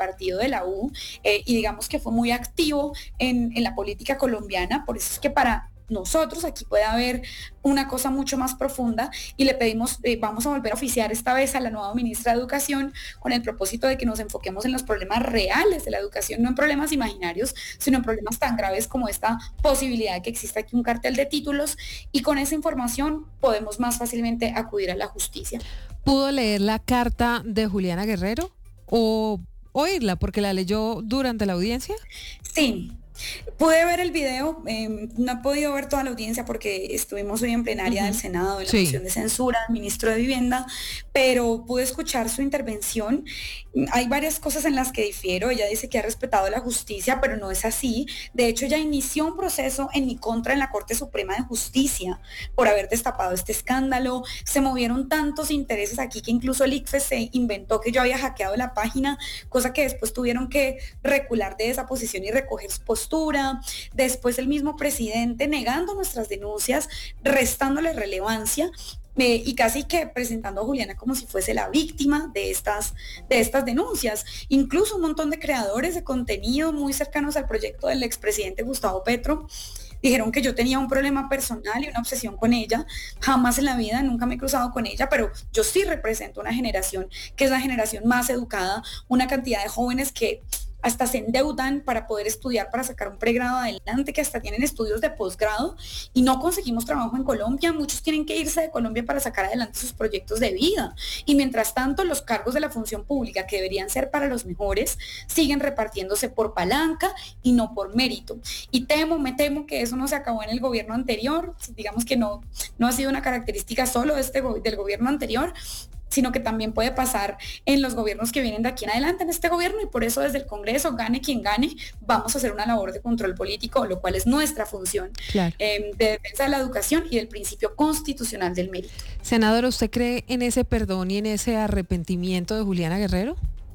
partido de la U, y digamos que fue muy activo en la política colombiana. Por eso es que para nosotros aquí puede haber una cosa mucho más profunda, y le pedimos, vamos a volver a oficiar esta vez a la nueva ministra de Educación con el propósito de que nos enfoquemos en los problemas reales de la educación, no en problemas imaginarios, sino en problemas tan graves como esta posibilidad de que exista aquí un cartel de títulos, y con esa información podemos más fácilmente acudir a la justicia. ¿Pudo leer la carta de Juliana Guerrero o oírla porque la leyó durante la audiencia? Sí. Pude ver el video, no he podido ver toda la audiencia porque estuvimos hoy en plenaria del Senado en la moción de censura al ministro de Vivienda, pero pude escuchar su intervención. Hay varias cosas en las que difiero. Ella dice que ha respetado la justicia, pero no es así. De hecho, ella inició un proceso en mi contra en la Corte Suprema de Justicia por haber destapado este escándalo. Se movieron tantos intereses aquí que incluso el ICFES se inventó que yo había hackeado la página, cosa que después tuvieron que recular de esa posición y recoger su postura. Después el mismo presidente negando nuestras denuncias, restándole relevancia, y casi que presentando a Juliana como si fuese la víctima de estas denuncias. Incluso un montón de creadores de contenido muy cercanos al proyecto del expresidente Gustavo Petro dijeron que yo tenía un problema personal y una obsesión con ella. Jamás en la vida, nunca me he cruzado con ella, pero yo sí represento una generación que es la generación más educada, una cantidad de jóvenes que hasta se endeudan para poder estudiar, para sacar un pregrado adelante, que hasta tienen estudios de posgrado, y no conseguimos trabajo en Colombia. Muchos tienen que irse de Colombia para sacar adelante sus proyectos de vida. Y mientras tanto, los cargos de la función pública, que deberían ser para los mejores, siguen repartiéndose por palanca y no por mérito. Y me temo que eso no se acabó en el gobierno anterior. Digamos que no ha sido una característica solo del gobierno anterior, sino que también puede pasar en los gobiernos que vienen de aquí en adelante en este gobierno, y por eso desde el Congreso, gane quien gane, vamos a hacer una labor de control político, lo cual es nuestra función, claro, de defensa de la educación y del principio constitucional del mérito. Senadora, ¿usted cree en ese perdón y en ese arrepentimiento de Juliana Guerrero?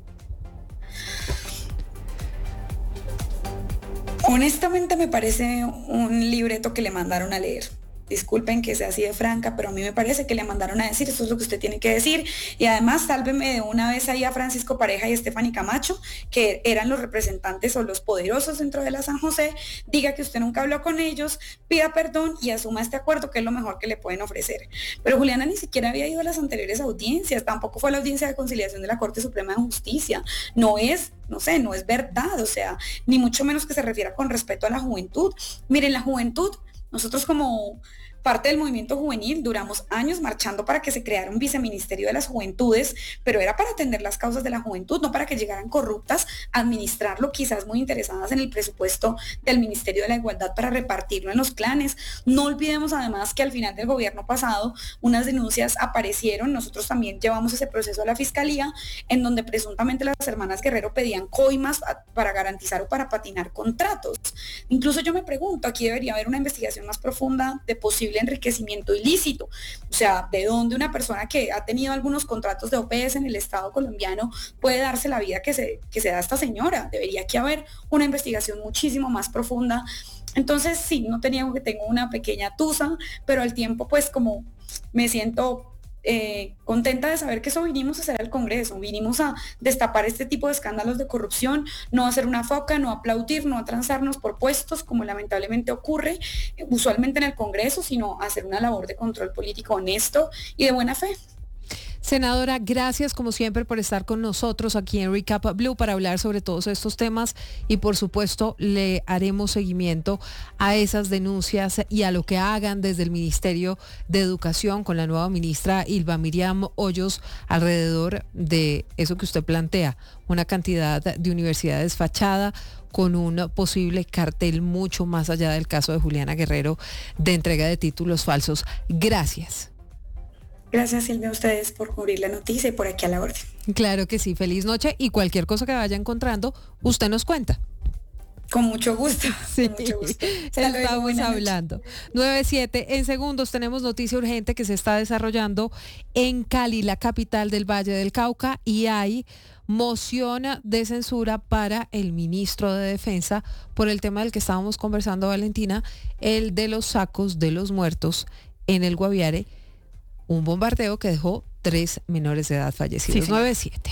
Honestamente me parece un libreto que le mandaron a leer. Disculpen que sea así de franca, pero a mí me parece que le mandaron a decir, esto es lo que usted tiene que decir. Y además, sálveme de una vez ahí a Francisco Pareja y Stephanie Camacho, que eran los representantes o los poderosos dentro de la San José. Diga que usted nunca habló con ellos, pida perdón y asuma este acuerdo, que es lo mejor que le pueden ofrecer. Pero Juliana ni siquiera había ido a las anteriores audiencias, tampoco fue a la audiencia de conciliación de la Corte Suprema de Justicia. No es verdad, o sea, ni mucho menos que se refiera con respeto a la juventud. Miren, la juventud, nosotros como parte del movimiento juvenil duramos años marchando para que se creara un viceministerio de las juventudes, pero era para atender las causas de la juventud, no para que llegaran corruptas a administrarlo, quizás muy interesadas en el presupuesto del Ministerio de la Igualdad para repartirlo en los clanes. No olvidemos además que al final del gobierno pasado unas denuncias aparecieron, nosotros también llevamos ese proceso a la Fiscalía, en donde presuntamente las hermanas Guerrero pedían coimas para garantizar o para patinar contratos. Incluso yo me pregunto, aquí debería haber una investigación más profunda de posible enriquecimiento ilícito. O sea, ¿de dónde una persona que ha tenido algunos contratos de OPS en el Estado colombiano puede darse la vida que se da esta señora? Debería que haber una investigación muchísimo más profunda. Entonces, sí, no te niego que tengo una pequeña tusa, pero al tiempo, pues, como me siento contenta de saber que eso vinimos a hacer al Congreso, vinimos a destapar este tipo de escándalos de corrupción, no a hacer una foca, no a aplaudir, no a transarnos por puestos, como lamentablemente ocurre usualmente en el Congreso, sino a hacer una labor de control político honesto y de buena fe. Senadora, gracias como siempre por estar con nosotros aquí en Recap Blue para hablar sobre todos estos temas, y por supuesto le haremos seguimiento a esas denuncias y a lo que hagan desde el Ministerio de Educación con la nueva ministra Ylva Miriam Hoyos alrededor de eso que usted plantea, una cantidad de universidades fachada con un posible cartel mucho más allá del caso de Juliana Guerrero de entrega de títulos falsos. Gracias. Gracias, Silvia, a ustedes por cubrir la noticia y por aquí a la orden. Claro que sí, feliz noche, y cualquier cosa que vaya encontrando, usted nos cuenta. Con mucho gusto. Sí, con mucho gusto. Estamos hablando. 9:07, en segundos tenemos noticia urgente que se está desarrollando en Cali, la capital del Valle del Cauca, y hay moción de censura para el ministro de Defensa por el tema del que estábamos conversando, Valentina, el de los sacos de los muertos en el Guaviare, un bombardeo que dejó 3 menores de edad fallecidos. Sí, 9:07.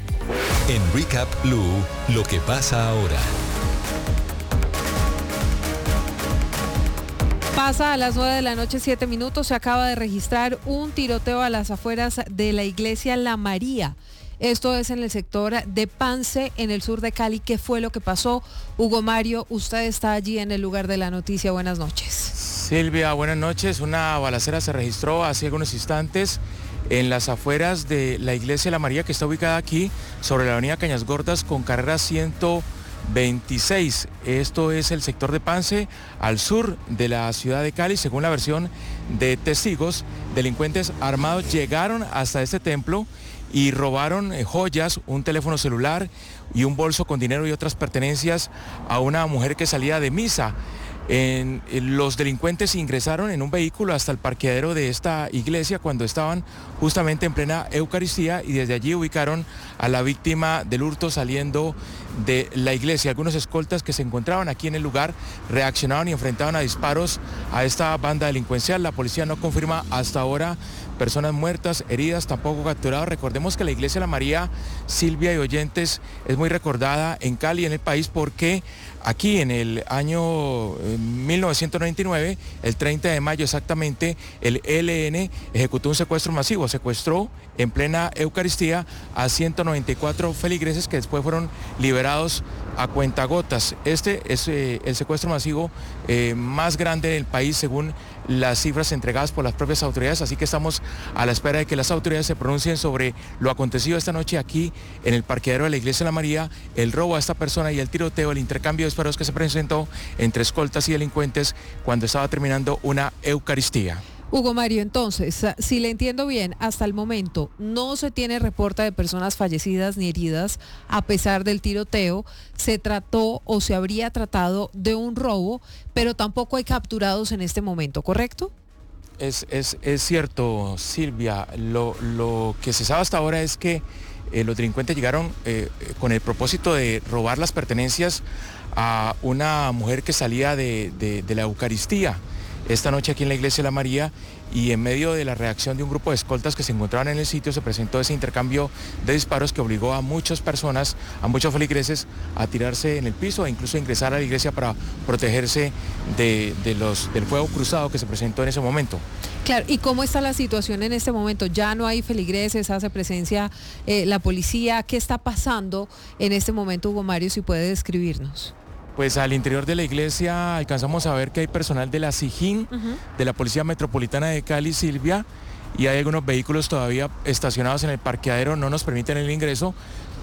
En Recap Blue, lo que pasa ahora. Pasa a las 9 de la noche, 7 minutos. Se acaba de registrar un tiroteo a las afueras de la iglesia La María. Esto es en el sector de Pance, en el sur de Cali. ¿Qué fue lo que pasó? Hugo Mario, usted está allí en el lugar de la noticia. Buenas noches. Silvia, buenas noches. Una balacera se registró hace algunos instantes en las afueras de la iglesia La María, que está ubicada aquí sobre la avenida Cañas Gordas con carrera 126. Esto es el sector de Pance, al sur de la ciudad de Cali. Según la versión de testigos, delincuentes armados llegaron hasta este templo y robaron joyas, un teléfono celular y un bolso con dinero y otras pertenencias a una mujer que salía de misa. Los delincuentes ingresaron en un vehículo hasta el parqueadero de esta iglesia cuando estaban justamente en plena Eucaristía, y desde allí ubicaron a la víctima del hurto saliendo de la iglesia. Algunos escoltas que se encontraban aquí en el lugar reaccionaron y enfrentaron a disparos a esta banda delincuencial. La policía no confirma hasta ahora personas muertas, heridas, tampoco capturados. Recordemos que la iglesia La María, Silvia y oyentes, es muy recordada en Cali y en el país porque aquí en el año 1999, el 30 de mayo exactamente, el ELN ejecutó un secuestro masivo. Secuestró en plena Eucaristía a 194 feligreses que después fueron liberados a cuentagotas. Este es el secuestro masivo más grande del país según las cifras entregadas por las propias autoridades, así que estamos a la espera de que las autoridades se pronuncien sobre lo acontecido esta noche aquí en el parqueadero de la iglesia La María, el robo a esta persona y el tiroteo, el intercambio de disparos que se presentó entre escoltas y delincuentes cuando estaba terminando una Eucaristía. Hugo Mario, entonces, si le entiendo bien, hasta el momento no se tiene reporte de personas fallecidas ni heridas a pesar del tiroteo. Se trató o se habría tratado de un robo, pero tampoco hay capturados en este momento, ¿correcto? Es cierto, Silvia. Lo que se sabe hasta ahora es que los delincuentes llegaron con el propósito de robar las pertenencias a una mujer que salía de la Eucaristía esta noche aquí en la iglesia La María, y en medio de la reacción de un grupo de escoltas que se encontraban en el sitio se presentó ese intercambio de disparos que obligó a muchas personas, a muchos feligreses, a tirarse en el piso e incluso a ingresar a la iglesia para protegerse del fuego cruzado que se presentó en ese momento. Claro, ¿y cómo está la situación en este momento? Ya no hay feligreses, hace presencia la policía. ¿Qué está pasando en este momento, Hugo Mario, si puede describirnos? Pues al interior de la iglesia alcanzamos a ver que hay personal de la SIJIN, de la Policía Metropolitana de Cali, Silvia, y hay algunos vehículos todavía estacionados en el parqueadero, no nos permiten el ingreso,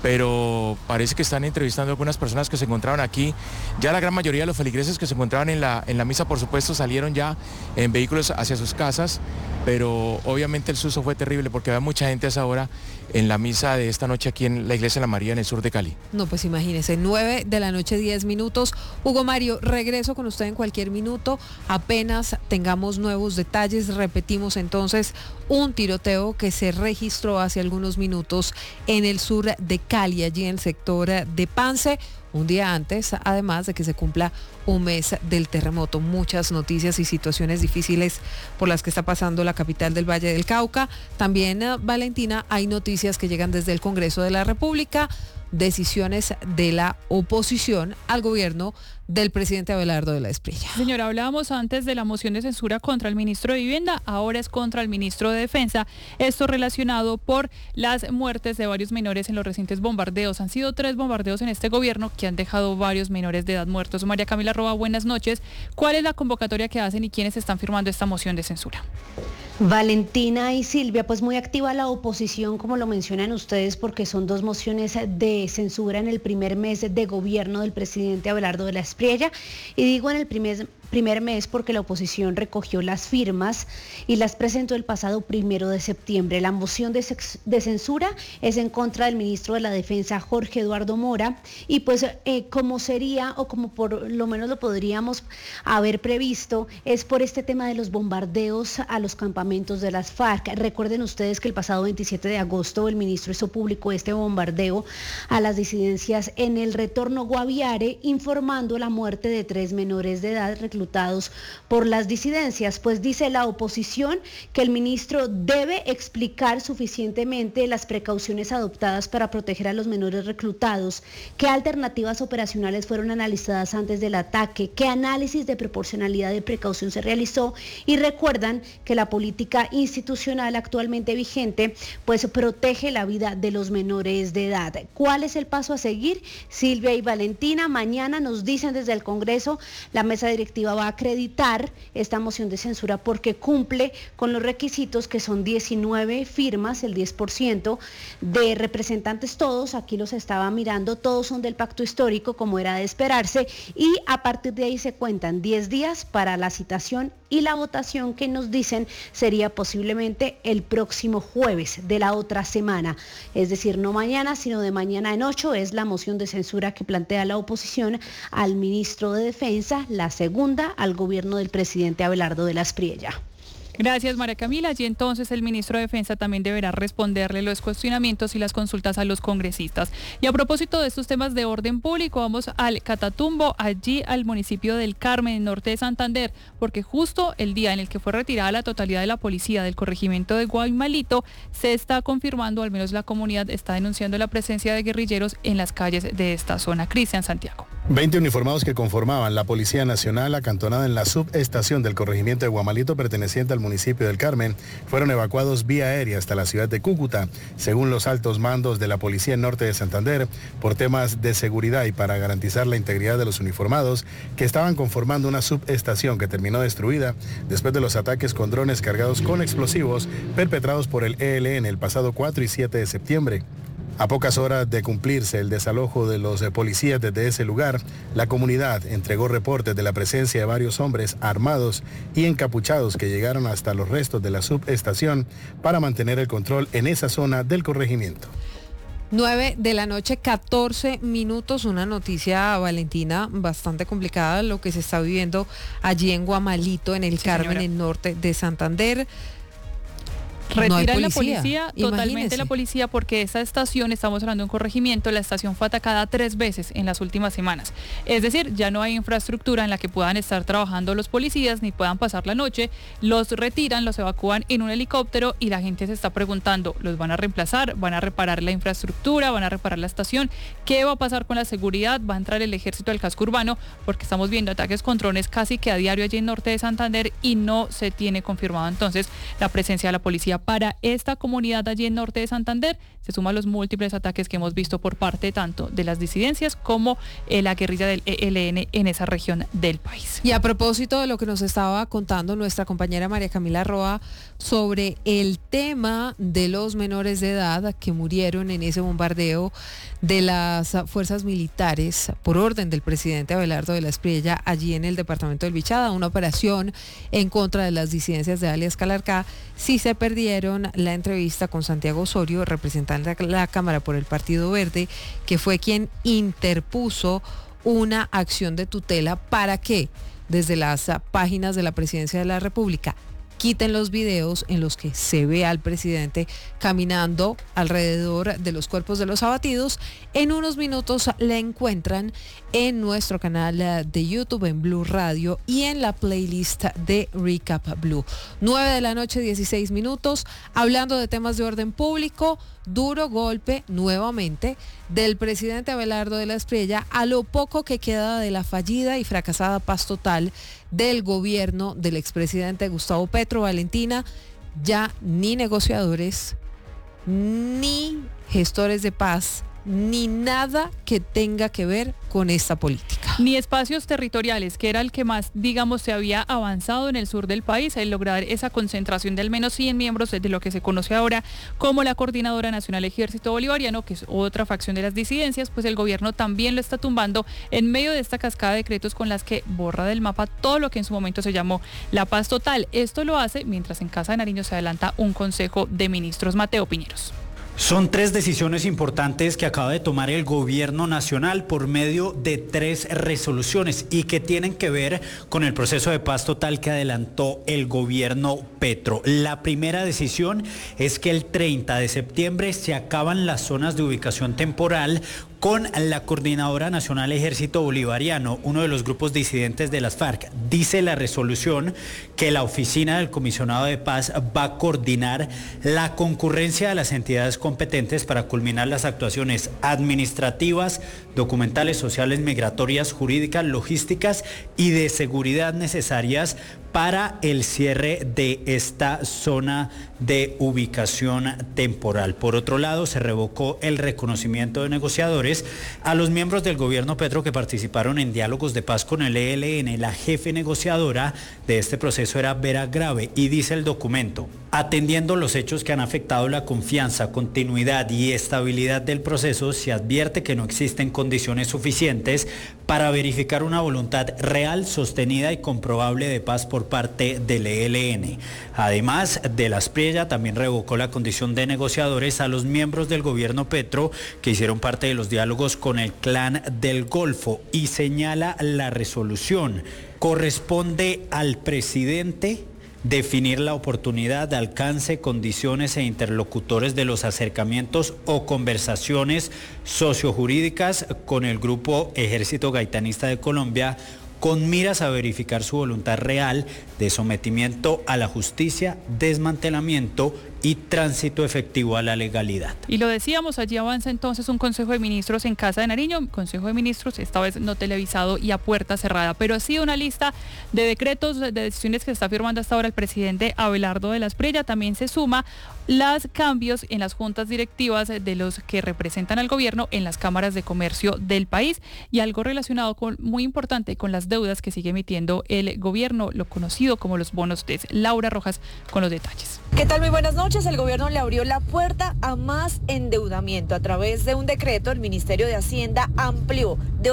pero parece que están entrevistando a algunas personas que se encontraban aquí. Ya la gran mayoría de los feligreses que se encontraban en la misa, por supuesto, salieron ya en vehículos hacia sus casas, pero obviamente el susto fue terrible porque había mucha gente a esa hora en la misa de esta noche aquí en la iglesia La María, en el sur de Cali. No, pues imagínese, 9 de la noche, 10 minutos. Hugo Mario, regreso con usted en cualquier minuto. Apenas tengamos nuevos detalles, repetimos entonces un tiroteo que se registró hace algunos minutos en el sur de Cali, allí en el sector de Pance, un día antes, además de que se cumpla un mes del terremoto. Muchas noticias y situaciones difíciles por las que está pasando la capital del Valle del Cauca. También, Valentina, hay noticias que llegan desde el Congreso de la República, decisiones de la oposición al gobierno del presidente Abelardo de la Espriella. Señora, hablábamos antes de la moción de censura contra el ministro de Vivienda, ahora es contra el ministro de Defensa, esto relacionado por las muertes de varios menores en los recientes bombardeos. Han sido 3 bombardeos en este gobierno que han dejado varios menores de edad muertos. María Camila Roa, buenas noches. ¿Cuál es la convocatoria que hacen y quiénes están firmando esta moción de censura? Valentina y Silvia, pues muy activa la oposición, como lo mencionan ustedes, porque son 2 mociones de censura en el primer mes de gobierno del presidente Abelardo de la Espriella, y digo en el primer mes porque la oposición recogió las firmas y las presentó el pasado 1 de septiembre. La moción de censura es en contra del ministro de la Defensa, Jorge Eduardo Mora, y pues como sería, o como por lo menos lo podríamos haber previsto, es por este tema de los bombardeos a los campamentos de las FARC. Recuerden ustedes que el pasado 27 de agosto el ministro hizo público este bombardeo a las disidencias en el retorno Guaviare, informando la muerte de 3 menores de edad reclutados reclutados por las disidencias. Pues dice la oposición que el ministro debe explicar suficientemente las precauciones adoptadas para proteger a los menores reclutados, qué alternativas operacionales fueron analizadas antes del ataque, qué análisis de proporcionalidad de precaución se realizó, y recuerdan que la política institucional actualmente vigente pues protege la vida de los menores de edad. ¿Cuál es el paso a seguir? Silvia y Valentina, mañana nos dicen desde el Congreso, la mesa directiva va a acreditar esta moción de censura porque cumple con los requisitos, que son 19 firmas, el 10% de representantes, todos, aquí los estaba mirando, todos son del pacto histórico como era de esperarse, y a partir de ahí se cuentan 10 días para la citación y la votación, que nos dicen sería posiblemente el próximo jueves de la otra semana, es decir, no mañana, sino de mañana en 8, es la moción de censura que plantea la oposición al ministro de Defensa, la segunda al gobierno del presidente Abelardo de la Espriella. Gracias, María Camila. Y entonces el ministro de Defensa también deberá responderle los cuestionamientos y las consultas a los congresistas. Y a propósito de estos temas de orden público, vamos al Catatumbo, allí al municipio del Carmen, en norte de Santander, porque justo el día en el que fue retirada la totalidad de la policía del corregimiento de Guaymalito, se está confirmando, al menos la comunidad está denunciando la presencia de guerrilleros en las calles de esta zona. Cristian Santiago. 20 uniformados que conformaban la Policía Nacional acantonada en la subestación del corregimiento de Guaymalito perteneciente al municipio del Carmen fueron evacuados vía aérea hasta la ciudad de Cúcuta, según los altos mandos de la Policía en Norte de Santander, por temas de seguridad y para garantizar la integridad de los uniformados que estaban conformando una subestación que terminó destruida después de los ataques con drones cargados con explosivos perpetrados por el ELN el pasado 4 y 7 de septiembre. A pocas horas de cumplirse el desalojo de los policías desde ese lugar, la comunidad entregó reportes de la presencia de varios hombres armados y encapuchados que llegaron hasta los restos de la subestación para mantener el control en esa zona del corregimiento. 9 de la noche, 14 minutos, una noticia, Valentina, bastante complicada, lo que se está viviendo allí en Guaymalito, en el Carmen, en el norte de Santander. Retiran la policía, totalmente la policía, porque esa estación, estamos hablando de un corregimiento, la estación fue atacada 3 veces en las últimas semanas. Es decir, ya no hay infraestructura en la que puedan estar trabajando los policías ni puedan pasar la noche. Los retiran, los evacúan en un helicóptero y la gente se está preguntando, ¿los van a reemplazar? ¿Van a reparar la infraestructura? ¿Van a reparar la estación? ¿Qué va a pasar con la seguridad? ¿Va a entrar el ejército del casco urbano? Porque estamos viendo ataques con drones casi que a diario allí en norte de Santander y no se tiene confirmado entonces la presencia de la policía para esta comunidad allí en norte de Santander. Se suman los múltiples ataques que hemos visto por parte tanto de las disidencias como la guerrilla del ELN en esa región del país. Y a propósito de lo que nos estaba contando nuestra compañera María Camila Roa sobre el tema de los menores de edad que murieron en ese bombardeo de las fuerzas militares por orden del presidente Abelardo de la Espriella allí en el departamento del Bichada, una operación en contra de las disidencias de alias Calarcá. Sí se perdieron la entrevista con Santiago Osorio, representante de la Cámara por el Partido Verde, que fue quien interpuso una acción de tutela para que desde las páginas de la Presidencia de la República quiten los videos en los que se ve al presidente caminando alrededor de los cuerpos de los abatidos. En unos minutos la encuentran en nuestro canal de YouTube, en Blue Radio y en la playlist de Recap Blue. 9 de la noche, 16 minutos, hablando de temas de orden público. Duro golpe nuevamente del presidente Abelardo de la Espriella a lo poco que queda de la fallida y fracasada paz total del gobierno del expresidente Gustavo Petro. Valentina, ya ni negociadores, ni gestores de paz, ni nada que tenga que ver con esta política. Ni espacios territoriales, que era el que más, digamos, se había avanzado en el sur del país, el lograr esa concentración de al menos 100 miembros de lo que se conoce ahora como la Coordinadora Nacional Ejército Bolivariano, que es otra facción de las disidencias. Pues el gobierno también lo está tumbando en medio de esta cascada de decretos con las que borra del mapa todo lo que en su momento se llamó la paz total. Esto lo hace mientras en Casa de Nariño se adelanta un Consejo de Ministros. Mateo Piñeros. Son 3 decisiones importantes que acaba de tomar el gobierno nacional por medio de 3 resoluciones y que tienen que ver con el proceso de paz total que adelantó el gobierno Petro. La primera decisión es que el 30 de septiembre se acaban las zonas de ubicación temporal con la Coordinadora Nacional Ejército Bolivariano, uno de los grupos disidentes de las FARC. Dice la resolución que la oficina del Comisionado de Paz va a coordinar la concurrencia de las entidades competentes para culminar las actuaciones administrativas, documentales, sociales, migratorias, jurídicas, logísticas y de seguridad necesarias para el cierre de esta zona de ubicación temporal. Por otro lado, se revocó el reconocimiento de negociadores a los miembros del gobierno Petro que participaron en diálogos de paz con el ELN. La jefe negociadora de este proceso era Vera Grave y dice el documento: atendiendo los hechos que han afectado la confianza, continuidad y estabilidad del proceso, se advierte que no existen condiciones suficientes para verificar una voluntad real, sostenida y comprobable de paz por parte del ELN. Además de las Aspriella, también revocó la condición de negociadores a los miembros del gobierno Petro que hicieron parte de los diálogos con el Clan del Golfo y señala la resolución: corresponde al presidente definir la oportunidad, alcance, condiciones e interlocutores de los acercamientos o conversaciones sociojurídicas con el Grupo Ejército Gaitanista de Colombia, con miras a verificar su voluntad real de sometimiento a la justicia, desmantelamiento y tránsito efectivo a la legalidad. Y lo decíamos, allí avanza entonces un Consejo de Ministros en Casa de Nariño, Consejo de Ministros esta vez no televisado y a puerta cerrada, pero ha sido una lista de decretos, de decisiones que está firmando hasta ahora el presidente Abelardo de la Aspriella. También se suma los cambios en las juntas directivas de los que representan al gobierno en las cámaras de comercio del país, y algo relacionado muy importante con las deudas que sigue emitiendo el gobierno, lo conocido como los bonos TES. Laura Rojas con los detalles. ¿Qué tal? Muy buenas noches. El gobierno le abrió la puerta a más endeudamiento. A través de un decreto, el Ministerio de Hacienda amplió de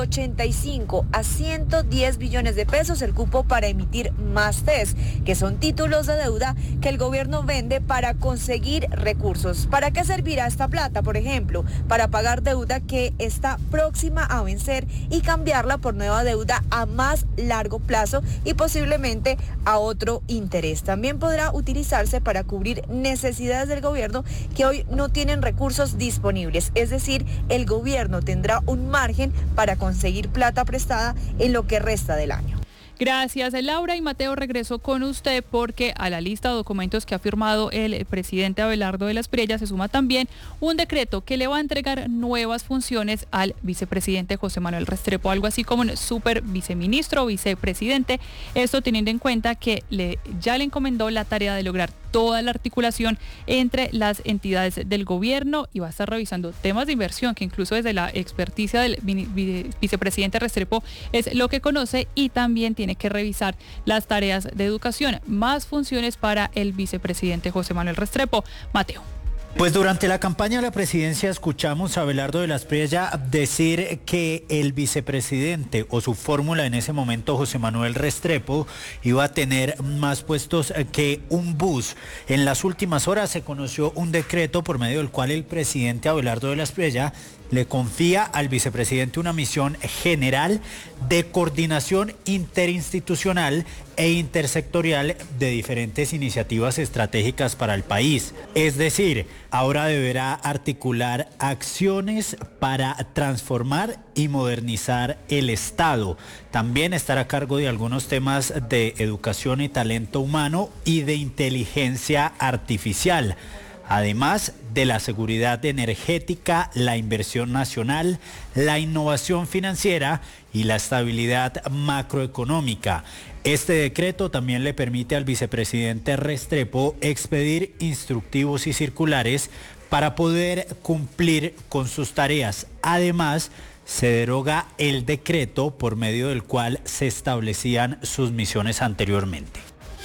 85 a 110 billones de pesos el cupo para emitir más TES, que son títulos de deuda que el gobierno vende para conseguir recursos. ¿Para qué servirá esta plata? Por ejemplo, para pagar deuda que está próxima a vencer y cambiarla por nueva deuda a más largo plazo y posiblemente a otro interés. También podrá utilizarse para cubrir necesidades del gobierno que hoy no tienen recursos disponibles. Es decir, el gobierno tendrá un margen para conseguir plata prestada en lo que resta del año. Gracias, Laura. Y Mateo, regreso con usted porque a la lista de documentos que ha firmado el presidente Abelardo de la Aspriella se suma también un decreto que le va a entregar nuevas funciones al vicepresidente José Manuel Restrepo, algo así como un super viceministro o vicepresidente. Esto teniendo en cuenta que ya le encomendó la tarea de lograr toda la articulación entre las entidades del gobierno y va a estar revisando temas de inversión que incluso desde la experticia del vicepresidente Restrepo es lo que conoce, y también tiene que revisar las tareas de educación. Más funciones para el vicepresidente José Manuel Restrepo. Mateo. Pues durante la campaña de la presidencia escuchamos a Abelardo de la Aspriella decir que el vicepresidente o su fórmula en ese momento, José Manuel Restrepo, iba a tener más puestos que un bus. En las últimas horas se conoció un decreto por medio del cual el presidente Abelardo de la Aspriella le confía al vicepresidente una misión general de coordinación interinstitucional e intersectorial de diferentes iniciativas estratégicas para el país. Es decir, ahora deberá articular acciones para transformar y modernizar el Estado. También estará a cargo de algunos temas de educación y talento humano y de inteligencia artificial. Además de la seguridad energética, la inversión nacional, la innovación financiera y la estabilidad macroeconómica. Este decreto también le permite al vicepresidente Restrepo expedir instructivos y circulares para poder cumplir con sus tareas. Además, se deroga el decreto por medio del cual se establecían sus misiones anteriormente.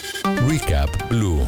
Recap Blue.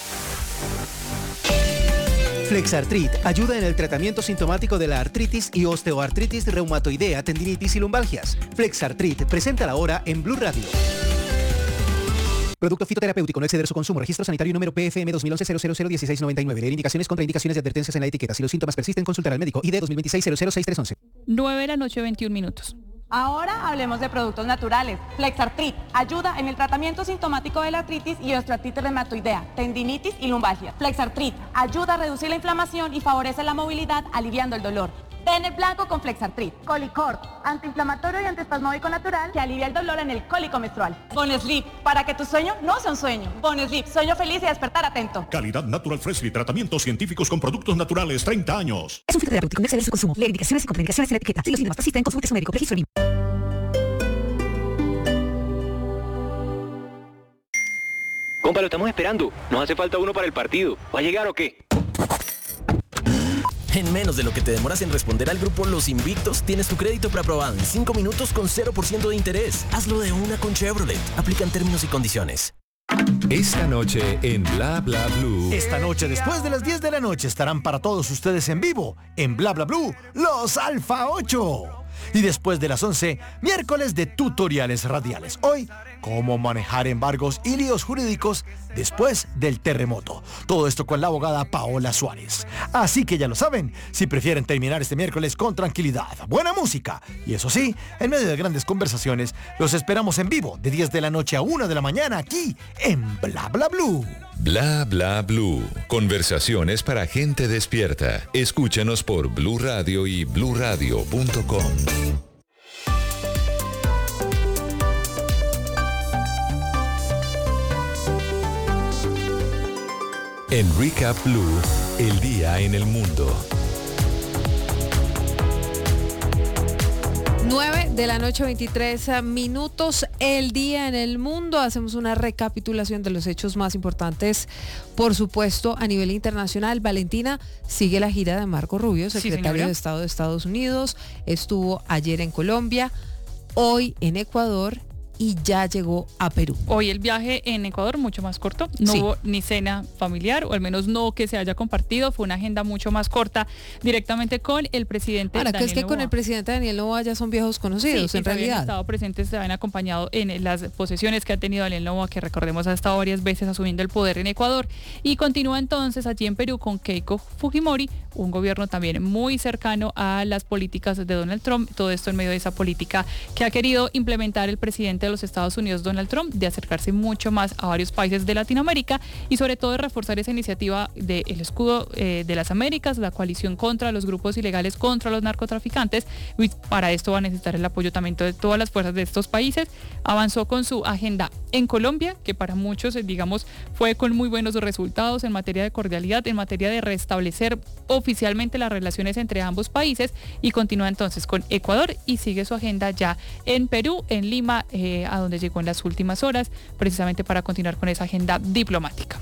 Flexartrit ayuda en el tratamiento sintomático de la artritis y osteoartritis reumatoidea, tendinitis y lumbalgias. Flexartrit, presenta la hora en Blue Radio. Producto fitoterapéutico, no exceder su consumo. Registro sanitario número PFM 2011-001699. Leer indicaciones, contraindicaciones y advertencias en la etiqueta. Si los síntomas persisten, consultar al médico. ID 2026-006311. 9:21 a.m. Ahora hablemos de productos naturales. Flexartrit ayuda en el tratamiento sintomático de la artritis y osteoartritis reumatoidea, tendinitis y lumbalgia. Flexartrit ayuda a reducir la inflamación y favorece la movilidad, aliviando el dolor. Té blanco con Flexartrit. Colicort, antiinflamatorio y antiespasmódico natural que alivia el dolor en el cólico menstrual. Bonesleep, para que tu sueño no sea un sueño. Bonesleep, sueño feliz y despertar atento. Calidad Natural Freshly, tratamientos científicos con productos naturales, 30 años. Es un fitoterapéutico, no excede su consumo. Lee indicaciones y contraindicaciones en la etiqueta. Si los síntomas persisten, consulte a su médico. Registro BIM. Compa, lo estamos esperando. Nos hace falta uno para el partido. ¿Va a llegar o qué? En menos de lo que te demoras en responder al grupo Los Invictos, tienes tu crédito preaprobado en 5 minutos con 0% de interés. Hazlo de una con Chevrolet. Aplican términos y condiciones. Esta noche en Bla Bla Blue. Esta noche, después de las 10 de la noche, estarán para todos ustedes en vivo, en Bla Bla Blue, los Alfa 8. Y después de las 11, miércoles de tutoriales radiales. Hoy, cómo manejar embargos y líos jurídicos después del terremoto. Todo esto con la abogada Paola Suárez. Así que ya lo saben, si prefieren terminar este miércoles con tranquilidad, buena música y eso sí, en medio de grandes conversaciones, los esperamos en vivo de 10 de la noche a 1 de la mañana aquí en Bla Bla Blue. Bla Bla Blue. Conversaciones para gente despierta. Escúchanos por Blue Radio y bluradio.com. En Recap Blue, el día en el mundo. 9 de la noche, 23 minutos, el día en el mundo. Hacemos una recapitulación de los hechos más importantes, por supuesto, a nivel internacional. Valentina, sigue la gira de Marco Rubio, secretario de Estado de Estados Unidos. Estuvo ayer en Colombia, hoy en Ecuador y ya llegó a Perú. Hoy el viaje en Ecuador mucho más corto, no hubo ni cena familiar, o al menos no que se haya compartido, fue una agenda mucho más corta directamente con el presidente Daniel Noboa. Es que con el presidente Daniel Noboa ya son viejos conocidos, en realidad. Han estado presentes, se han acompañado en las posesiones que ha tenido Daniel Noboa, que recordemos ha estado varias veces asumiendo el poder en Ecuador, y continúa entonces allí en Perú con Keiko Fujimori, un gobierno también muy cercano a las políticas de Donald Trump, todo esto en medio de esa política que ha querido implementar el presidente de los Estados Unidos, Donald Trump, de acercarse mucho más a varios países de Latinoamérica y sobre todo de reforzar esa iniciativa del escudo de las Américas, la coalición contra los grupos ilegales, contra los narcotraficantes, y para esto va a necesitar el apoyo también de todas las fuerzas de estos países. Avanzó con su agenda en Colombia, que para muchos, digamos, fue con muy buenos resultados en materia de cordialidad, en materia de restablecer oficialmente las relaciones entre ambos países, y continúa entonces con Ecuador y sigue su agenda ya en Perú, en Lima, a donde llegó en las últimas horas, precisamente para continuar con esa agenda diplomática.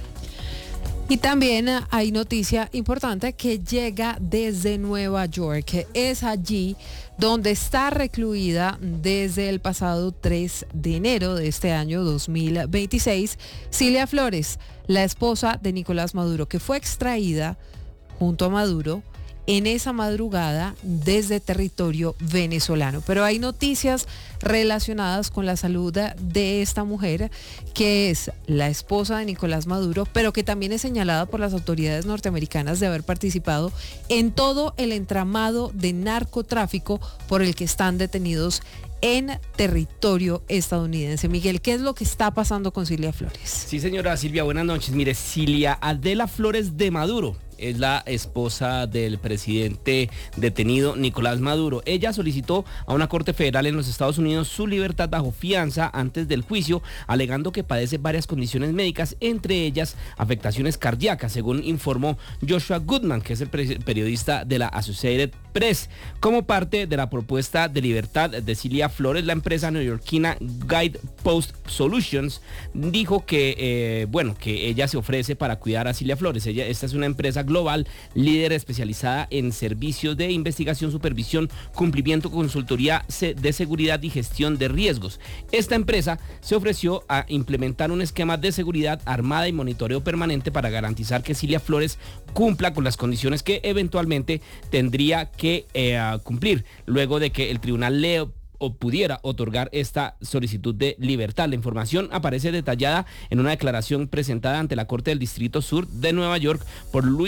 Y también hay noticia importante que llega desde Nueva York. Es allí donde está recluida desde el pasado 3 de enero de este año 2026 Cilia Flores, la esposa de Nicolás Maduro, que fue extraída junto a Maduro en esa madrugada desde territorio venezolano. Pero hay noticias relacionadas con la salud de esta mujer, que es la esposa de Nicolás Maduro, pero que también es señalada por las autoridades norteamericanas de haber participado en todo el entramado de narcotráfico por el que están detenidos en territorio estadounidense. Miguel, ¿qué es lo que está pasando con Cilia Flores? Sí, señora Silvia, buenas noches. Mire, Cilia Adela Flores de Maduro es la esposa del presidente detenido Nicolás Maduro. Ella solicitó a una corte federal en los Estados Unidos su libertad bajo fianza antes del juicio, alegando que padece varias condiciones médicas, entre ellas afectaciones cardíacas, según informó Joshua Goodman, que es el periodista de la Associated Press. Como parte de la propuesta de libertad de Cilia Flores, la empresa neoyorquina Guidepost Solutions dijo que, que ella se ofrece para cuidar a Cilia Flores. Esta es una empresa global, líder especializada en servicios de investigación, supervisión, cumplimiento, consultoría de seguridad y gestión de riesgos. Esta empresa se ofreció a implementar un esquema de seguridad armada y monitoreo permanente para garantizar que Cilia Flores cumpla con las condiciones que eventualmente tendría que cumplir, luego de que el tribunal o pudiera otorgar esta solicitud de libertad. La información aparece detallada en una declaración presentada ante la Corte del Distrito Sur de Nueva York por Luis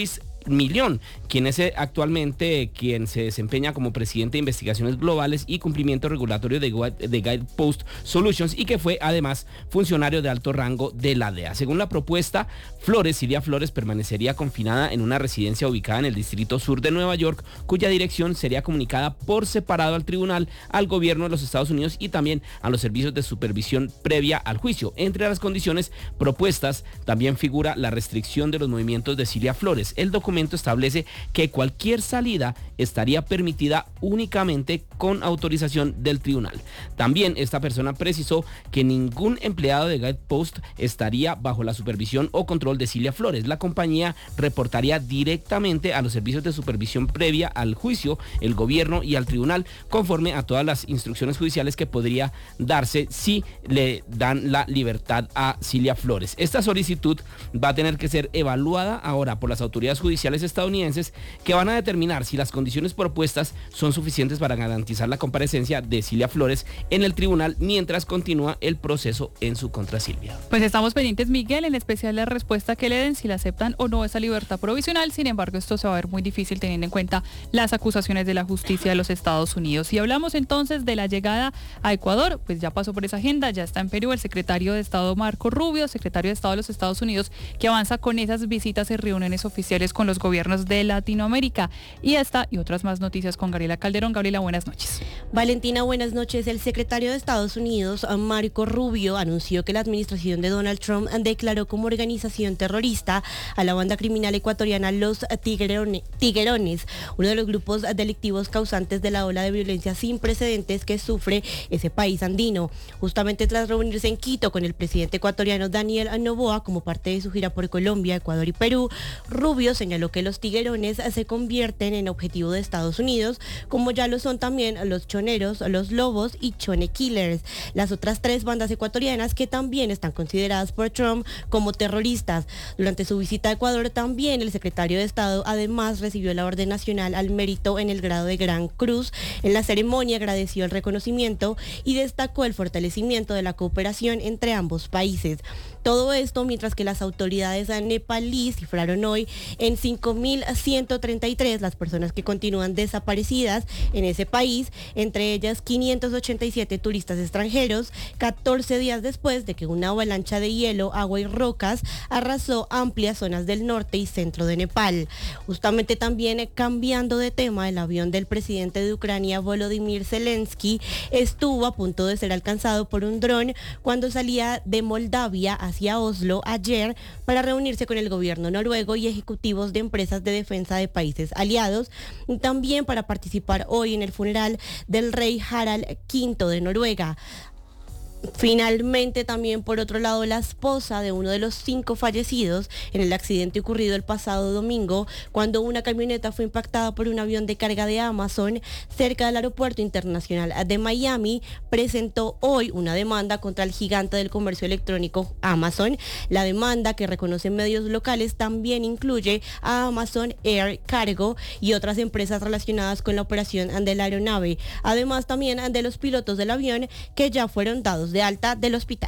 Millón, quien es actualmente quien se desempeña como presidente de investigaciones globales y cumplimiento regulatorio de Guidepost Solutions y que fue además funcionario de alto rango de la DEA. Según la propuesta, Silvia Flores permanecería confinada en una residencia ubicada en el Distrito Sur de Nueva York, cuya dirección sería comunicada por separado al tribunal, al gobierno de los Estados Unidos y también a los servicios de supervisión previa al juicio. Entre las condiciones propuestas también figura la restricción de los movimientos de Silvia Flores. El documento establece que cualquier salida estaría permitida únicamente con autorización del tribunal. También esta persona precisó que ningún empleado de Guidepost estaría bajo la supervisión o control de Silvia Flores. La compañía reportaría directamente a los servicios de supervisión previa al juicio, el gobierno y al tribunal, conforme a todas las instrucciones judiciales que podría darse si le dan la libertad a Silvia Flores. Esta solicitud va a tener que ser evaluada ahora por las autoridades judiciales estadounidenses, que van a determinar si las condiciones propuestas son suficientes para garantizar la comparecencia de Silvia Flores en el tribunal mientras continúa el proceso en su contra. Silvia. Pues estamos pendientes, Miguel, en especial la respuesta que le den, si la aceptan o no esa libertad provisional. Sin embargo, esto se va a ver muy difícil teniendo en cuenta las acusaciones de la justicia de los Estados Unidos. Y hablamos entonces de la llegada a Ecuador, pues ya pasó por esa agenda, ya está en Perú el secretario de Estado Marco Rubio, secretario de Estado de los Estados Unidos, que avanza con esas visitas y reuniones oficiales con los gobiernos de Latinoamérica. Y esta y otras más noticias con Gabriela Calderón. Gabriela, buenas noches. Valentina, buenas noches. El secretario de Estados Unidos, Marco Rubio, anunció que la administración de Donald Trump declaró como organización terrorista a la banda criminal ecuatoriana Los Tiguerones, uno de los grupos delictivos causantes de la ola de violencia sin precedentes que sufre ese país andino. Justamente tras reunirse en Quito con el presidente ecuatoriano Daniel Noboa como parte de su gira por Colombia, Ecuador y Perú, Rubio señaló que los Tiguerones se convierten en objetivo de Estados Unidos, como ya lo son también los Choneros, los Lobos y Chone Killers, las otras tres bandas ecuatorianas que también están consideradas por Trump como terroristas. Durante su visita a Ecuador también el secretario de Estado además recibió la Orden Nacional al Mérito en el grado de Gran Cruz. En la ceremonia agradeció el reconocimiento y destacó el fortalecimiento de la cooperación entre ambos países. Todo esto mientras que las autoridades nepalíes cifraron hoy en 5.133 las personas que continúan desaparecidas en ese país, entre ellas 587 turistas extranjeros, 14 días después de que una avalancha de hielo, agua y rocas arrasó amplias zonas del norte y centro de Nepal. Justamente también cambiando de tema, el avión del presidente de Ucrania, Volodymyr Zelensky, estuvo a punto de ser alcanzado por un dron cuando salía de Moldavia hacia Oslo ayer para reunirse con el gobierno noruego y ejecutivos de empresas de defensa de países aliados, y también para participar hoy en el funeral del rey Harald V de Noruega. Finalmente, también por otro lado, la esposa de uno de los 5 fallecidos en el accidente ocurrido el pasado domingo, cuando una camioneta fue impactada por un avión de carga de Amazon cerca del aeropuerto internacional de Miami, presentó hoy una demanda contra el gigante del comercio electrónico Amazon. La demanda, que reconocen medios locales, también incluye a Amazon Air Cargo y otras empresas relacionadas con la operación de la aeronave, además también de los pilotos del avión que ya fueron dados de alta del hospital.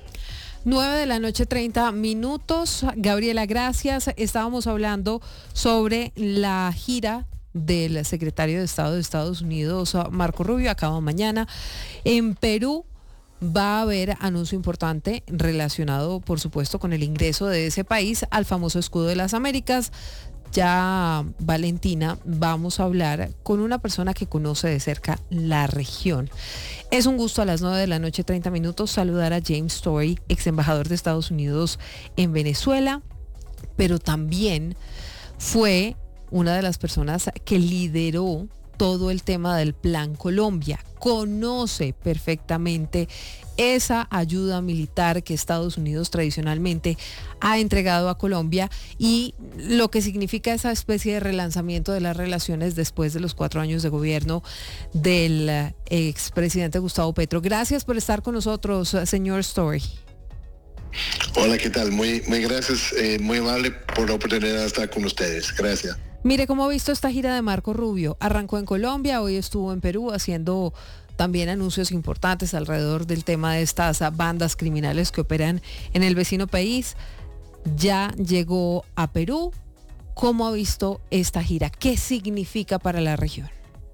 9:30 a.m. Gabriela, gracias. Estábamos hablando sobre la gira del secretario de Estado de Estados Unidos, Marco Rubio, acaba mañana. En Perú va a haber anuncio importante relacionado, por supuesto, con el ingreso de ese país al famoso escudo de las Américas. Ya, Valentina, vamos a hablar con una persona que conoce de cerca la región. Es un gusto a las 9:30 a.m. saludar a James Story, ex embajador de Estados Unidos en Venezuela, pero también fue una de las personas que lideró todo el tema del Plan Colombia. Conoce perfectamente esa ayuda militar que Estados Unidos tradicionalmente ha entregado a Colombia y lo que significa esa especie de relanzamiento de las relaciones después de los 4 años de gobierno del expresidente Gustavo Petro. Gracias por estar con nosotros, señor Story. Hola, ¿qué tal? Muy gracias, muy amable por la oportunidad de estar con ustedes. Gracias. Mire, ¿cómo ha visto esta gira de Marco Rubio? Arrancó en Colombia, hoy estuvo en Perú haciendo también anuncios importantes alrededor del tema de estas bandas criminales que operan en el vecino país. Ya llegó a Perú. ¿Cómo ha visto esta gira? ¿Qué significa para la región?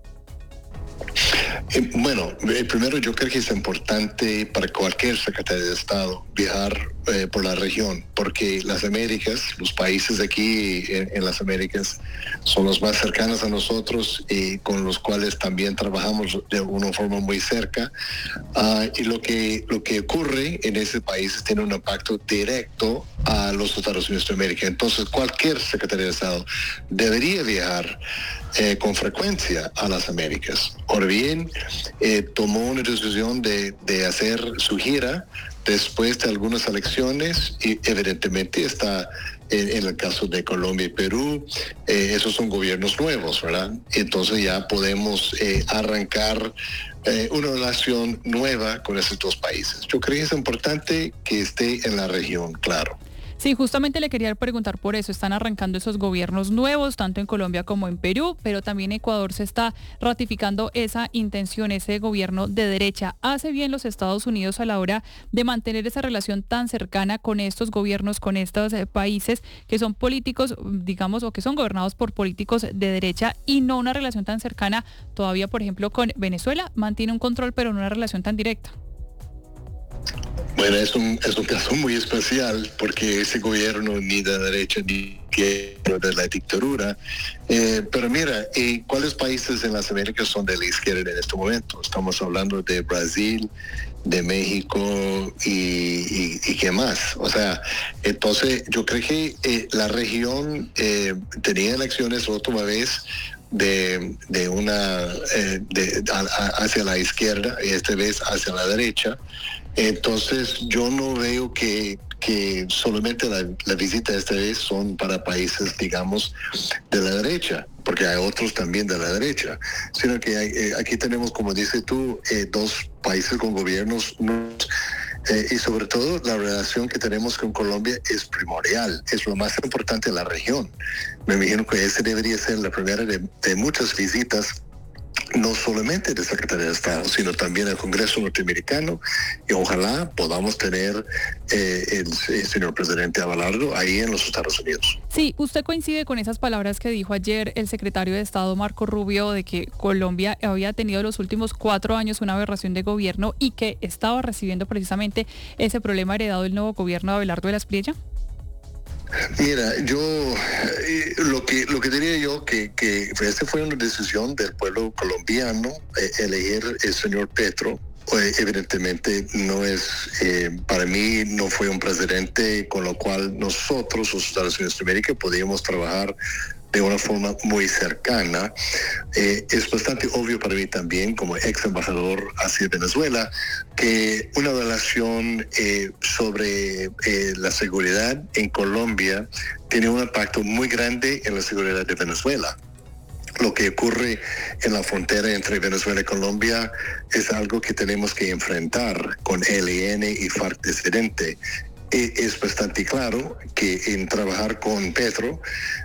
Bueno, primero yo creo que es importante para cualquier secretario de Estado viajar por la región, porque las Américas, los países aquí en las Américas, son los más cercanos a nosotros y con los cuales también trabajamos de una forma muy cerca. Y lo que ocurre en ese país tiene un impacto directo a los Estados Unidos de América. Entonces, cualquier secretario de Estado debería viajar con frecuencia a las Américas. Ahora bien, tomó una decisión de hacer su gira después de algunas elecciones y evidentemente está en el caso de Colombia y Perú, esos son gobiernos nuevos, ¿verdad? Entonces ya podemos arrancar una relación nueva con esos dos países. Yo creo que es importante que esté en la región, claro. Sí, justamente le quería preguntar por eso. Están arrancando esos gobiernos nuevos, tanto en Colombia como en Perú, pero también Ecuador se está ratificando esa intención, ese gobierno de derecha. ¿Hace bien los Estados Unidos a la hora de mantener esa relación tan cercana con estos gobiernos, con estos países que son políticos, digamos, o que son gobernados por políticos de derecha y no una relación tan cercana todavía, por ejemplo, con Venezuela? Mantiene un control, pero no una relación tan directa. Bueno, es un caso muy especial porque ese gobierno ni de derecha ni de la dictadura. Pero mira, ¿cuáles países en las Américas son de la izquierda en este momento? Estamos hablando de Brasil, de México y qué más. O sea, entonces yo creo que la región tenía elecciones la última vez hacia la izquierda y esta vez hacia la derecha. Entonces yo no veo que solamente la visita esta vez son para países, digamos, de la derecha, porque hay otros también de la derecha, sino que aquí tenemos, como dices tú, dos países con gobiernos y sobre todo la relación que tenemos con Colombia es primordial, es lo más importante de la región. Me imagino que esa debería ser la primera de muchas visitas, no solamente del secretario de Estado, sino también del Congreso norteamericano, y ojalá podamos tener el señor presidente Abelardo ahí en los Estados Unidos. Sí, ¿usted coincide con esas palabras que dijo ayer el secretario de Estado Marco Rubio de que Colombia había tenido los últimos 4 años una aberración de gobierno y que estaba recibiendo precisamente ese problema heredado del nuevo gobierno de Abelardo de la Espriella? Mira, yo lo que diría yo que esa fue una decisión del pueblo colombiano, elegir el señor Petro. Evidentemente no es, para mí no fue un presidente con lo cual nosotros, los Estados Unidos de América, podíamos trabajar de una forma muy cercana. Es bastante obvio para mí también, como ex embajador hacia Venezuela, que una relación sobre la seguridad en Colombia tiene un impacto muy grande en la seguridad de Venezuela. Lo que ocurre en la frontera entre Venezuela y Colombia es algo que tenemos que enfrentar con ELN y FARC disidente. Es bastante claro que en trabajar con Petro,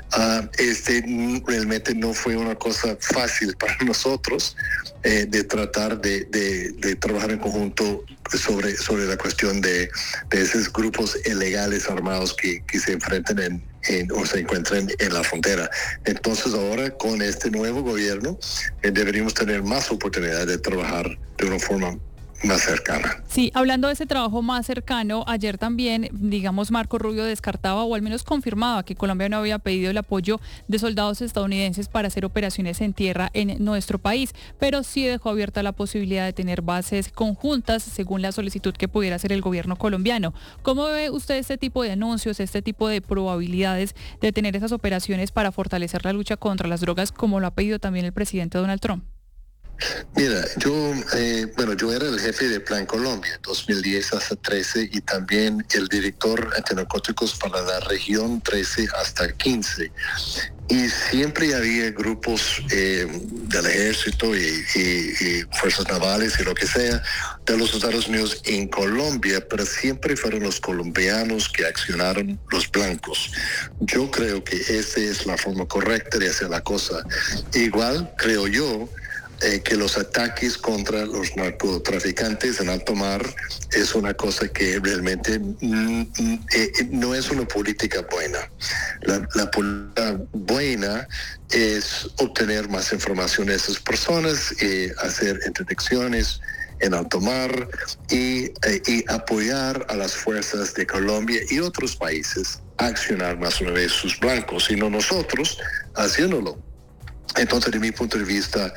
realmente no fue una cosa fácil para nosotros de tratar de trabajar en conjunto sobre la cuestión de esos grupos ilegales armados que se enfrentan o se encuentran en la frontera. Entonces ahora con este nuevo gobierno deberíamos tener más oportunidad de trabajar de una forma más cercana. Sí, hablando de ese trabajo más cercano, ayer también, digamos, Marco Rubio descartaba o al menos confirmaba que Colombia no había pedido el apoyo de soldados estadounidenses para hacer operaciones en tierra en nuestro país, pero sí dejó abierta la posibilidad de tener bases conjuntas según la solicitud que pudiera hacer el gobierno colombiano. ¿Cómo ve usted este tipo de anuncios, este tipo de probabilidades de tener esas operaciones para fortalecer la lucha contra las drogas, como lo ha pedido también el presidente Donald Trump? Mira, yo era el jefe de Plan Colombia 2010 hasta 13 y también el director antinarcóticos para la región 13 hasta 15. Y siempre había grupos del ejército y fuerzas navales y lo que sea de los Estados Unidos en Colombia, pero siempre fueron los colombianos que accionaron los blancos. Yo creo que esa es la forma correcta de hacer la cosa. Igual creo yo que los ataques contra los narcotraficantes en alto mar es una cosa que realmente no es una política buena. La política buena es obtener más información de esas personas, hacer interdicciones en alto mar y apoyar a las fuerzas de Colombia y otros países a accionar más una vez sus blancos, sino nosotros haciéndolo. Entonces, de mi punto de vista,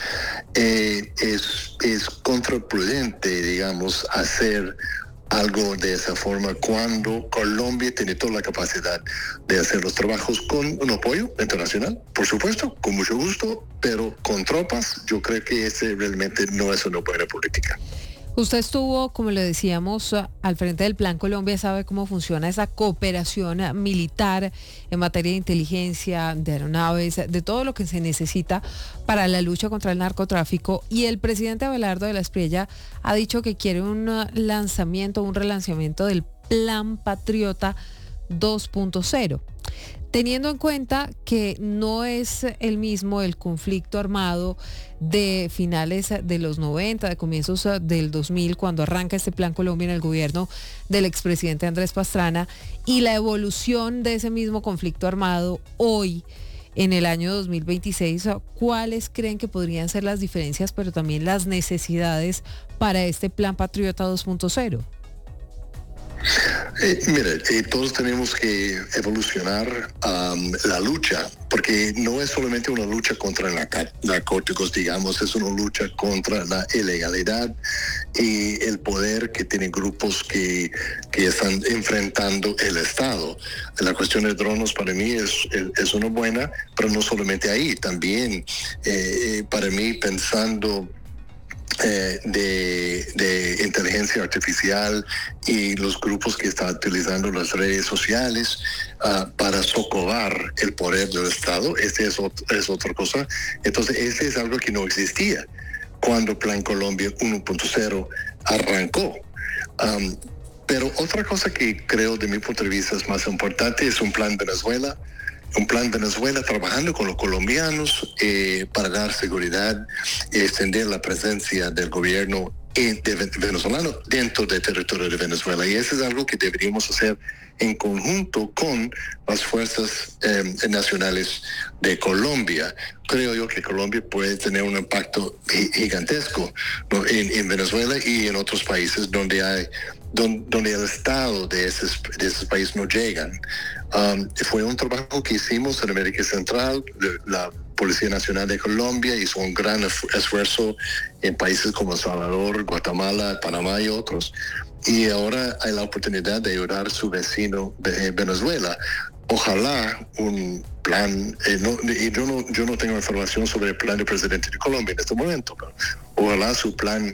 es contraprudente, digamos, hacer algo de esa forma cuando Colombia tiene toda la capacidad de hacer los trabajos con un apoyo internacional, por supuesto, con mucho gusto, pero con tropas, yo creo que ese realmente no es una buena política. Usted estuvo, como le decíamos, al frente del Plan Colombia, sabe cómo funciona esa cooperación militar en materia de inteligencia, de aeronaves, de todo lo que se necesita para la lucha contra el narcotráfico. Y el presidente Abelardo de la Espriella ha dicho que quiere un relanzamiento del Plan Patriota 2.0. Teniendo en cuenta que no es el mismo el conflicto armado de finales de los 90, de comienzos del 2000, cuando arranca este Plan Colombia en el gobierno del expresidente Andrés Pastrana, y la evolución de ese mismo conflicto armado hoy, en el año 2026, ¿cuáles creen que podrían ser las diferencias, pero también las necesidades para este Plan Patriota 2.0? Todos tenemos que evolucionar la lucha, porque no es solamente una lucha contra narcóticos, digamos, es una lucha contra la ilegalidad y el poder que tienen grupos que están enfrentando el Estado. La cuestión de drones para mí es una buena, pero no solamente ahí, también para mí pensando de inteligencia artificial y los grupos que están utilizando las redes sociales para socavar el poder del Estado. Este es otra cosa. Entonces, este es algo que no existía cuando Plan Colombia 1.0 arrancó. Pero otra cosa que creo, de mi punto de vista, es más importante es un Plan Venezuela. Un plan Venezuela trabajando con los colombianos para dar seguridad y extender la presencia del gobierno venezolano dentro del territorio de Venezuela. Y eso es algo que deberíamos hacer en conjunto con las fuerzas nacionales de Colombia. Creo yo que Colombia puede tener un impacto gigantesco, ¿no? en Venezuela y en otros países donde el Estado de esos países no llegan. Fue un trabajo que hicimos en América Central. La Policía Nacional de Colombia hizo un gran esfuerzo en países como El Salvador, Guatemala, Panamá y otros. Y ahora hay la oportunidad de ayudar a su vecino de Venezuela. Ojalá un plan, yo no tengo información sobre el plan del presidente de Colombia en este momento, pero ojalá su plan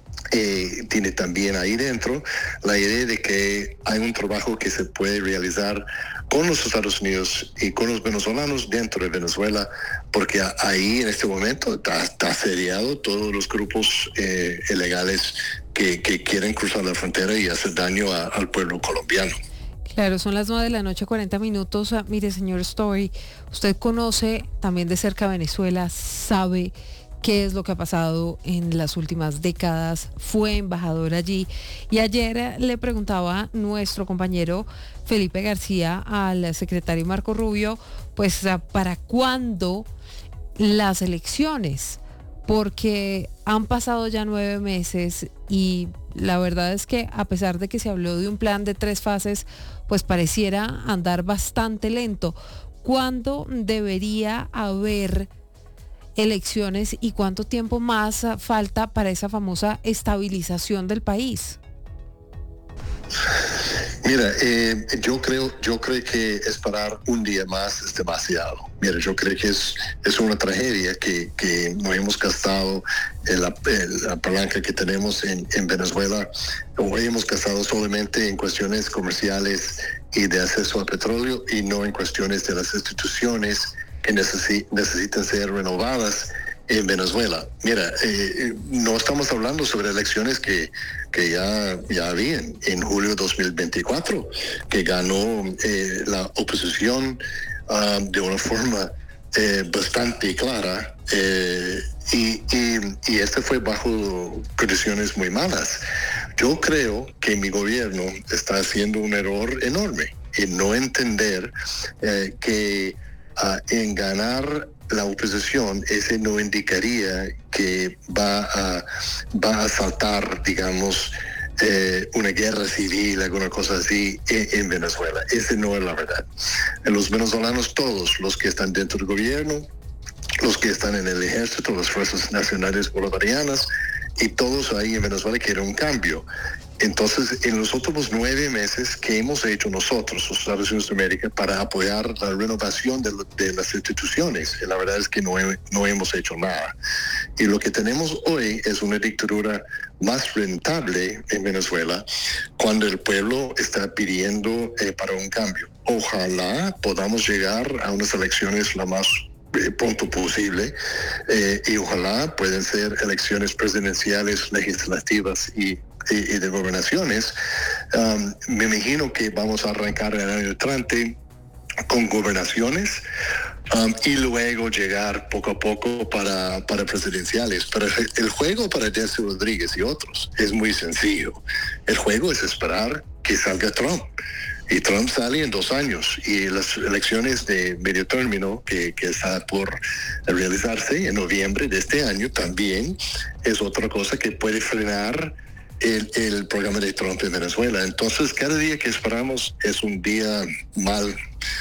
tiene también ahí dentro la idea de que hay un trabajo que se puede realizar con los Estados Unidos y con los venezolanos dentro de Venezuela, porque ahí en este momento está asediado todos los grupos ilegales que quieren cruzar la frontera y hacer daño al pueblo colombiano. Claro, son las 9:40 p.m. Mire, señor Story, usted conoce también de cerca Venezuela, sabe qué es lo que ha pasado en las últimas décadas, fue embajador allí. Y ayer le preguntaba nuestro compañero Felipe García al secretario Marco Rubio, pues ¿para cuándo las elecciones? Porque han pasado ya 9 meses y la verdad es que a pesar de que se habló de un plan de 3 fases, pues pareciera andar bastante lento. ¿Cuándo debería haber elecciones y cuánto tiempo más falta para esa famosa estabilización del país? Mira, yo creo que esperar un día más es demasiado. Mira, yo creo que es una tragedia que no hemos gastado la palanca que tenemos en Venezuela, o hemos gastado solamente en cuestiones comerciales y de acceso al petróleo y no en cuestiones de las instituciones que necesitan ser renovadas en Venezuela. Mira, no estamos hablando sobre elecciones que ya habían en julio de 2024, que ganó la oposición de una forma bastante clara y este fue bajo condiciones muy malas. Yo creo que mi gobierno está haciendo un error enorme en no entender que en ganar la oposición, ese no indicaría que va a saltar, digamos, una guerra civil, alguna cosa así en Venezuela. Ese no es la verdad. Los venezolanos todos, los que están dentro del gobierno, los que están en el ejército, las fuerzas nacionales bolivarianas, y todos ahí en Venezuela quieren un cambio. Entonces, en los últimos 9 meses, ¿qué hemos hecho nosotros, los Estados Unidos de América, para apoyar la renovación de las instituciones? Y la verdad es que no hemos hecho nada. Y lo que tenemos hoy es una dictadura más rentable en Venezuela, cuando el pueblo está pidiendo para un cambio. Ojalá podamos llegar a unas elecciones lo más pronto posible, y ojalá pueden ser elecciones presidenciales, legislativas y de gobernaciones. Me imagino que vamos a arrancar el año entrante con gobernaciones y luego llegar poco a poco para presidenciales. Pero el juego para Delcy Rodríguez y otros es muy sencillo. El juego es esperar que salga Trump. Y Trump sale en 2 años, y las elecciones de medio término que está por realizarse en noviembre de este año también es otra cosa que puede frenar el programa de Trump en Venezuela. Entonces, cada día que esperamos es un día mal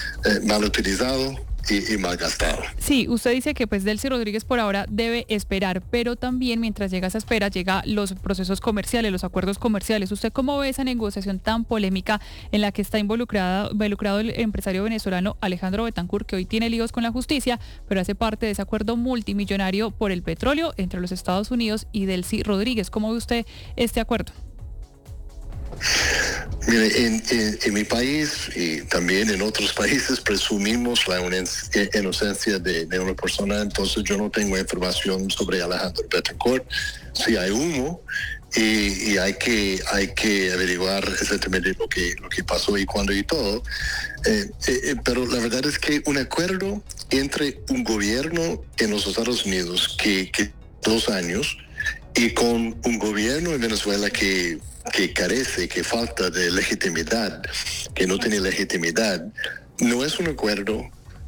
utilizado y mal gastado. Sí, usted dice que pues Delcy Rodríguez por ahora debe esperar, pero también mientras llega esa espera, llega los procesos comerciales, los acuerdos comerciales. ¿Usted cómo ve esa negociación tan polémica en la que está involucrado el empresario venezolano Alejandro Betancourt, que hoy tiene líos con la justicia, pero hace parte de ese acuerdo multimillonario por el petróleo entre los Estados Unidos y Delcy Rodríguez? ¿Cómo ve usted este acuerdo? Mire, en mi país y también en otros países presumimos la inocencia de una persona, entonces yo no tengo información sobre Alejandro Betancourt. Sí hay humo y hay que averiguar exactamente lo que pasó y cuándo y todo, pero la verdad es que un acuerdo entre un gobierno en los Estados Unidos que 2 años y con un gobierno en Venezuela que carece, que falta de legitimidad, que no tiene legitimidad, no es un acuerdo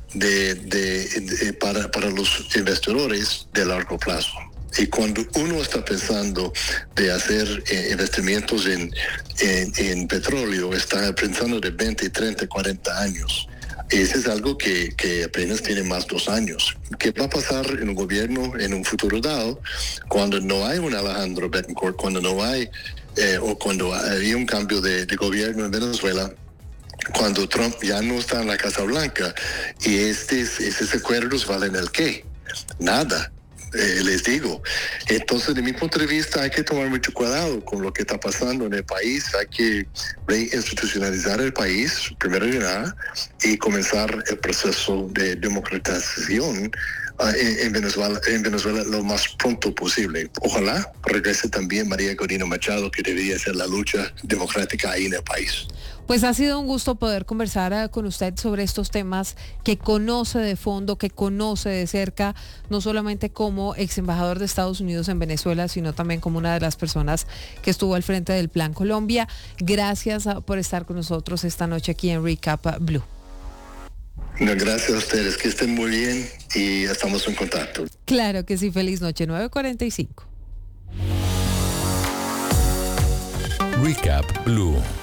para los investidores de largo plazo. Y cuando uno está pensando de hacer investimientos en petróleo, está pensando de 20, 30, 40 años. Ese es algo que apenas tiene más 2 años. ¿Qué va a pasar en un gobierno en un futuro dado cuando no hay un Alejandro Betancourt, cuando no hay o cuando hay un cambio de gobierno en Venezuela, cuando Trump ya no está en la Casa Blanca y esos acuerdos valen el qué? Nada. Les digo. Entonces, de mi punto de vista, hay que tomar mucho cuidado con lo que está pasando en el país. Hay que reinstitucionalizar el país, primero que nada, y comenzar el proceso de democratización en Venezuela lo más pronto posible. Ojalá regrese también María Corina Machado, que debería ser la lucha democrática ahí en el país. Pues ha sido un gusto poder conversar con usted sobre estos temas que conoce de fondo, que conoce de cerca, no solamente como ex embajador de Estados Unidos en Venezuela, sino también como una de las personas que estuvo al frente del Plan Colombia. Gracias por estar con nosotros esta noche aquí en Recap Blue. No, gracias a ustedes, que estén muy bien y estamos en contacto. Claro que sí, feliz noche, 9:45. Recap Blue.